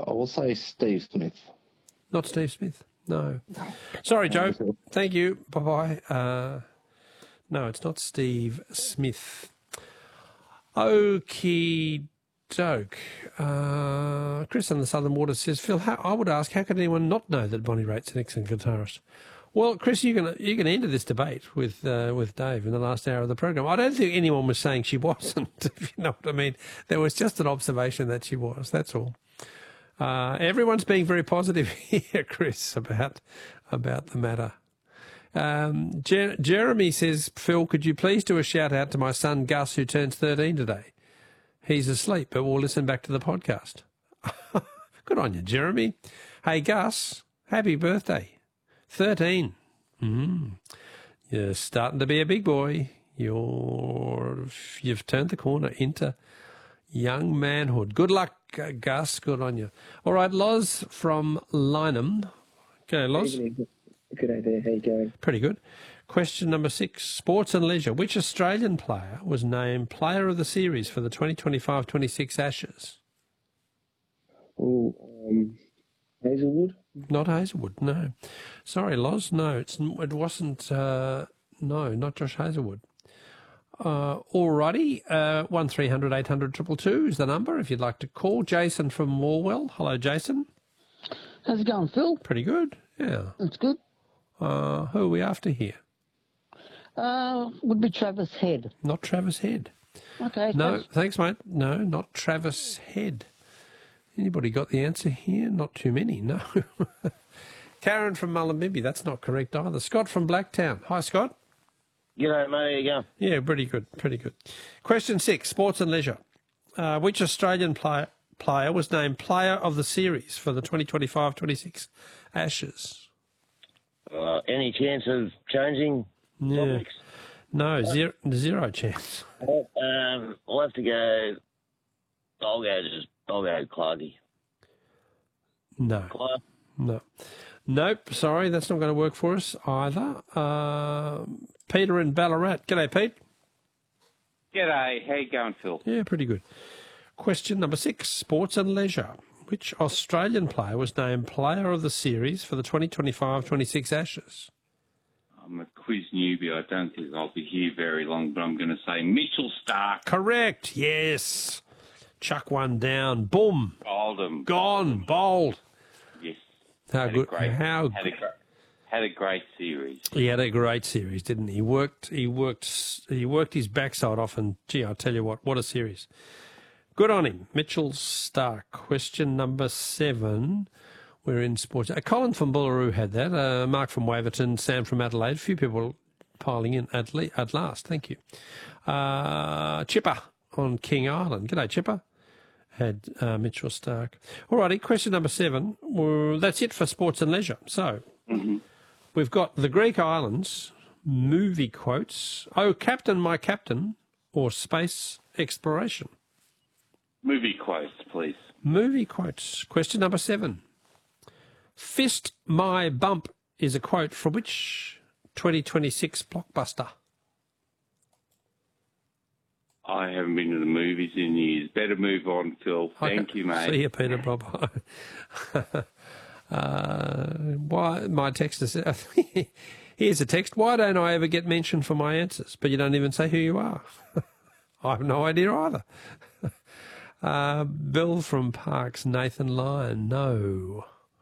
I will say Steve Smith. Not Steve Smith. No. Sorry, Joe. Thank you. Bye-bye. No, it's not Steve Smith. Okie doke. Chris on the Southern Waters says, Phil, I would ask, how could anyone not know that Bonnie Raitt's an excellent guitarist? Well, Chris, you can enter this debate with Dave in the last hour of the program. I don't think anyone was saying she wasn't, if you know what I mean. There was just an observation that she was, that's all. Everyone's being very positive here, Chris, about the matter. Jeremy says, Phil, could you please do a shout-out to my son Gus, who turns 13 today? He's asleep, but we'll listen back to the podcast. Good on you, Jeremy. Hey, Gus, happy birthday. 13. You're starting to be a big boy. You've turned the corner into young manhood. Good luck, Gus. Good on you. All right, Loz from Lynham. Okay, Loz. Good day there. How you going? Pretty good. Question number 6, sports and leisure. Which Australian player was named Player of the Series for the 2025-26 Ashes? Oh, Hazelwood? Not Hazelwood, no. Sorry, Loz, no, it wasn't, no, not Josh Hazelwood. Alrighty, 1300 800 222 is the number if you'd like to call. Jason from Morwell. Hello, Jason. How's it going, Phil? Pretty good, yeah. That's good. Who are we after here? Would be Travis Head. Not Travis Head. Okay. No, thanks, mate. No, not Travis Head. Anybody got the answer here? Not too many, no. Karen from Mullumbimby, that's not correct either. Scott from Blacktown. Hi, Scott. G'day, mate. How you going? Yeah, pretty good, pretty good. Question 6, sports and leisure. Which Australian player was named Player of the Series for the 2025-26 Ashes? Any chance of changing topics? No, zero chance. I'll have to go. I'll go Clarkie. No. Clark? No. Nope, sorry, that's not going to work for us either. Peter in Ballarat. G'day, Pete. G'day. How you going, Phil? Yeah, pretty good. Question number 6, sports and leisure. Which Australian player was named Player of the Series for the 2025-26 Ashes? I'm a quiz newbie. I don't think I'll be here very long, but I'm going to say Mitchell Starc. Correct, yes. Chuck one down. Boom. Bowled him. Gone. Bowled. Yes. How good. Had a great series. He had a great series, didn't he? He worked his backside off, and gee, I tell you what a series. Good on him. Mitchell Starc. Question number 7. We're in sports. Colin from Bullaroo had that. Mark from Waverton. Sam from Adelaide. A few people piling in at last. Thank you. Chipper on King Island. G'day, Chipper. Had Mitchell Starc. All righty, question number 7. Well, that's it for sports and leisure. So we've got the Greek islands, movie quotes, Oh, Captain, My Captain, or space exploration. Movie quotes, please. Movie quotes. Question number 7. Fist My Bump is a quote from which 2026 blockbuster? I haven't been to the movies in years. Better move on, Phil. Thank you, mate. See you, Peter. Bye-bye. Why my text is here's a text. Why don't I ever get mentioned for my answers? But you don't even say who you are. I have no idea either. Bill from Parks, Nathan Lyon. No.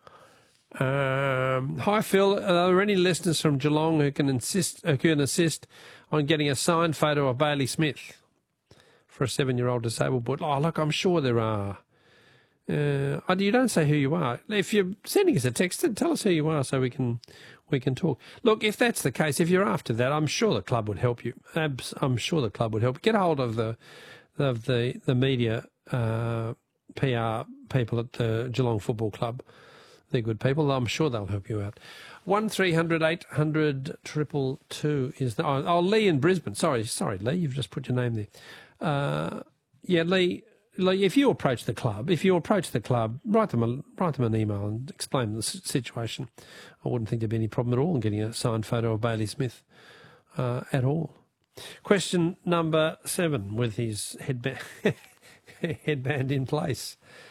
Hi, Phil. Are there any listeners from Geelong who can assist on getting a signed photo of Bailey Smith for a 7-year-old disabled boy? Oh, look, I'm sure there are. You don't say who you are. If you're sending us a text, tell us who you are so we can talk. Look, if that's the case, if you're after that, I'm sure the club would help you. I'm sure the club would help. Get hold of the media PR people at the Geelong Football Club. They're good people. I'm sure they'll help you out. 1300 800 222 is the... Oh, Lee in Brisbane. Sorry, Lee. You've just put your name there. Lee, if you approach the club, write them an email and explain the situation. I wouldn't think there'd be any problem at all in getting a signed photo of Bailey Smith at all. Question number 7 with his headband in place.